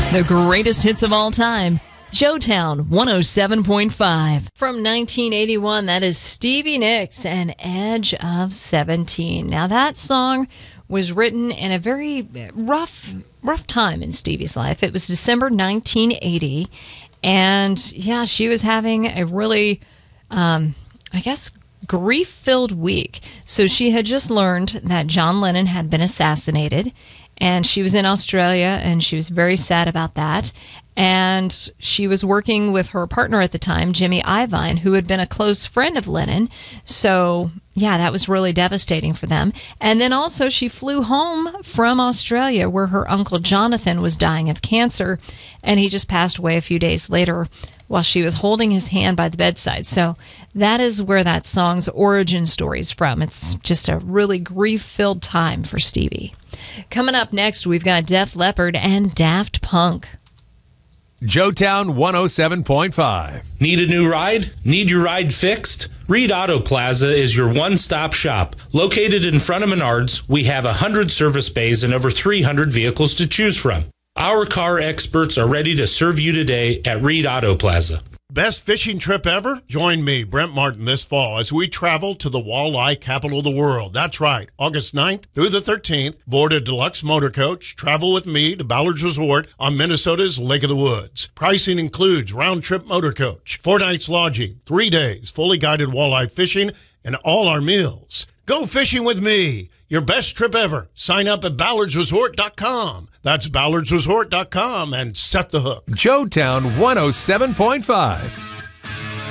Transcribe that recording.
The greatest hits of all time. Joetown 107.5. From 1981, that is Stevie Nicks and Edge of 17. Now, that song was written in a very rough time in Stevie's life. It was December 1980. And, yeah, she was having a really, grief-filled week. So she had just learned that John Lennon had been assassinated. And she was in Australia, and she was very sad about that. And she was working with her partner at the time, Jimmy Iovine, who had been a close friend of Lennon. So, yeah, that was really devastating for them. And then also she flew home from Australia, where her uncle Jonathan was dying of cancer, and he just passed away a few days later while she was holding his hand by the bedside. So that is where that song's origin story is from. It's just a really grief-filled time for Stevie. Coming up next, we've got Def Leppard and Daft Punk. Joetown 107.5. Need a new ride? Need your ride fixed? Reed Auto Plaza is your one-stop shop. Located in front of Menards, we have 100 service bays and over 300 vehicles to choose from. Our car experts are ready to serve you today at Reed Auto Plaza. Best fishing trip ever? Join me, Brent Martin, this fall as we travel to the walleye capital of the world. That's right, August 9th through the 13th. Board a deluxe motor coach. Travel with me to Ballard's Resort on Minnesota's Lake of the Woods. Pricing includes round-trip motor coach, 4 nights lodging, 3 days, fully guided walleye fishing, and all our meals. Go fishing with me. Your best trip ever. Sign up at ballardsresort.com. That's ballardsresort.com and set the hook. Joetown 107.5.